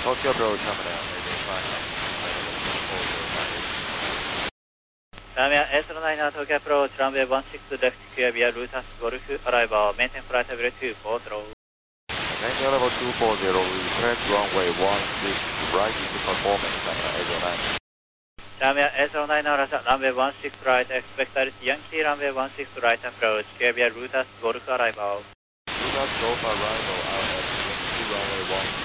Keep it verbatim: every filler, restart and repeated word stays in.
Tokyo approach, coming down, maybe five four zero nine. Lamia S nine Tokyo approach, runway one six left, clear via Lutas Golf, arrival, maintain flight level two four zero. Maintain level two four zero, return runway one six, right into performance, Lamia S nine. Lamia S nine Roger, runway one six right, expected Yankee runway one six right approach, clear via Lutas Golf, arrival. Lutas Golf arrival, R F, Yankee runway one six.